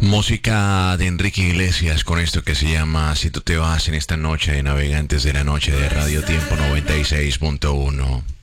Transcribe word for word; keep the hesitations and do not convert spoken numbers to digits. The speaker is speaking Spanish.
Música de Enrique Iglesias con esto que se llama Si tú te vas en esta noche de Navegantes de la Noche de Radio Tiempo noventa y seis punto uno.